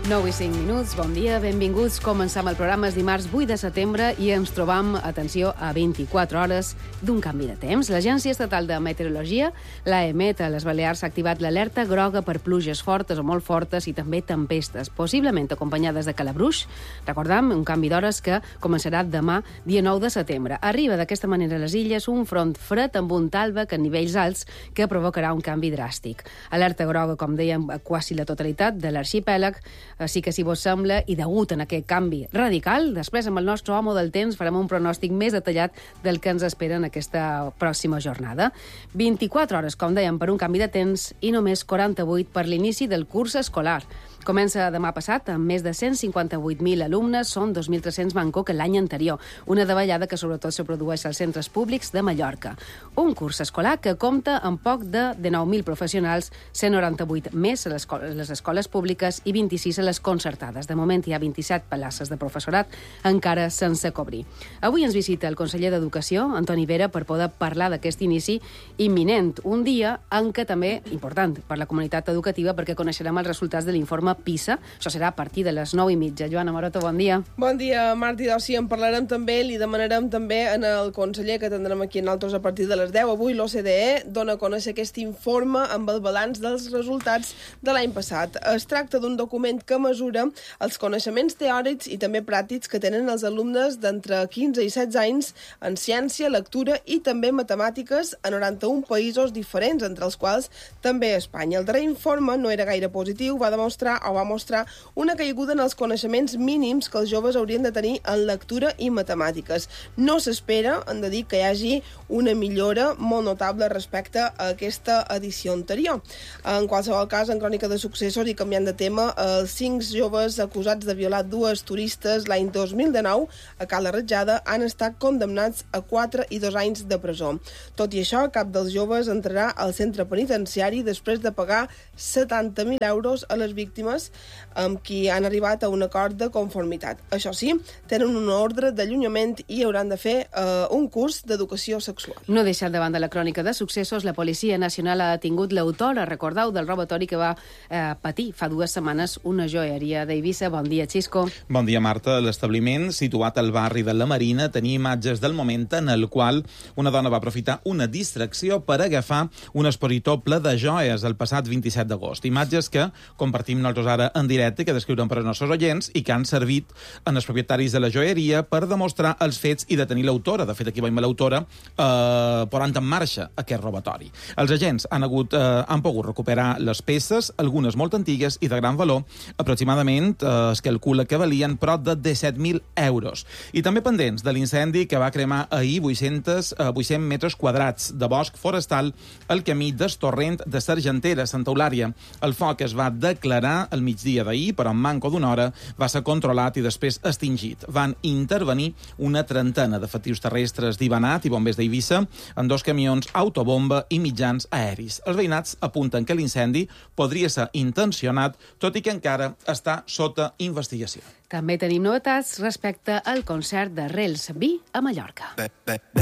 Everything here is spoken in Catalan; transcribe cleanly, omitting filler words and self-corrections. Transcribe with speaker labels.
Speaker 1: 9:05, bon dia, benvinguts. Començam el programa, és dimarts 8 de setembre i ens trobam, atenció, a 24 hores d'un canvi de temps. L'Agència Estatal de Meteorologia, l'AEMET, a les Balears, ha activat l'alerta groga per pluges fortes o molt fortes i també tempestes, possiblement acompanyades de calabruix. Recordam, un canvi d'hores que començarà demà, dia 9 de setembre. Arriba d'aquesta manera a les illes un front fred amb un tàlvec a nivells alts que provocarà un canvi dràstic. Alerta groga, com dèiem, a quasi la totalitat de l'arxipèlag. Així que, si vos sembla, i degut en aquest canvi radical, després amb el nostre home del temps farem un pronòstic més detallat del que ens espera en aquesta pròxima jornada. 24 hores, com dèiem, per un canvi de temps i només 48 per l'inici del curs escolar. Comença demà passat amb més de 158.000 alumnes, són 2.300 manco que l'any anterior, una davallada que sobretot se produeix als centres públics de Mallorca. Un curs escolar que compta amb poc de 19.000 professionals, 198 més a les escoles públiques i 26 a les concertades. De moment hi ha 27 places de professorat encara sense cobrir. Avui ens visita el conseller d'Educació, Antoni Vera, per poder parlar d'aquest inici imminent, un dia en què també, important per la comunitat educativa, perquè coneixerem els resultats de l'informe PISA. Això serà a partir de les 9:30. Joana Maroto, bon dia.
Speaker 2: Bon dia, Martí. Sí, en parlarem també, li demanarem també al conseller, que tindrem aquí nosaltres a partir de les 10. Avui l'OCDE dona a conèixer aquest informe amb el balanç dels resultats de l'any passat. Es tracta d'un document que mesura els coneixements teòrics i també pràctics que tenen els alumnes d'entre 15 i 16 anys en ciència, lectura i també matemàtiques a 91 països diferents, entre els quals també Espanya. El darrer informe no era gaire positiu, va mostrar una caiguda en els coneixements mínims que els joves haurien de tenir en lectura i matemàtiques. No s'espera, hem de dir, que hi hagi una millora molt notable respecte a aquesta edició anterior. En qualsevol cas, en crònica de successos i canviant de tema, els 5 joves acusats de violar 2 turistes l'any 2019 a Cala Ratjada han estat condemnats a 4 i 2 anys de presó. Tot i això, cap dels joves entrarà al centre penitenciari després de pagar 70.000 euros a les víctimes amb qui han arribat a un acord de conformitat. Això sí, tenen un ordre d'allunyament i hauran de fer un curs d'educació sexual.
Speaker 1: No deixant de banda la crònica de successos, la Policia Nacional ha detingut l'autora, recordeu, del robatori que va patir fa 2 setmanes una joieria d'Eivissa. Bon dia, Xisco.
Speaker 3: Bon dia, Marta. L'establiment, situat al barri de la Marina, tenia imatges del moment en el qual una dona va aprofitar una distracció per agafar un expositor ple de joies el passat 27 d'agost. Imatges que compartim nosaltres ara en directe, que descriurem per als nostres oients i que han servit en els propietaris de la joieria per demostrar els fets i detenir l'autora. De fet, aquí veiem l'autora posant en marxa aquest robatori. Els agents han pogut recuperar les peces, algunes molt antigues i de gran valor. Aproximadament es calcula que valien prop de 17.000 euros. I també pendents de l'incendi que va cremar ahir 800 metres quadrats de bosc forestal al camí d'Estorrent de Sargentera, Santa Eulària. El foc es va declarar al migdia d'ahir, però en manco d'una hora va ser controlat i després extingit. Van intervenir una trentena d'efectius terrestres d'Ivanat i bombers d'Eivissa en 2 camions autobomba i mitjans aeris. Els veïnats apunten que l'incendi podria ser intencionat, tot i que encara està sota investigació.
Speaker 1: També tenim novetats respecte al concert de Rels Vi a Mallorca.